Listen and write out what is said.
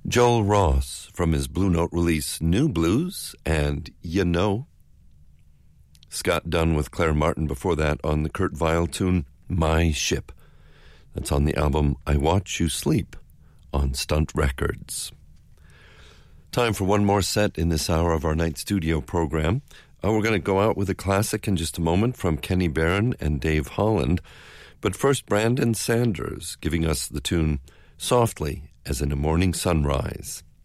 Joel Ross from his Blue Note release New Blues and You Know. Scott Dunn with Claire Martin before that on the Kurt Weill tune My Ship. That's on the album I Watch You Sleep on Stunt Records. Time for one more set in this hour of our night studio program. We're going to go out with a classic in just a moment from Kenny Barron and Dave Holland. But first, Brandon Sanders giving us the tune Softly as in a Morning Sunrise.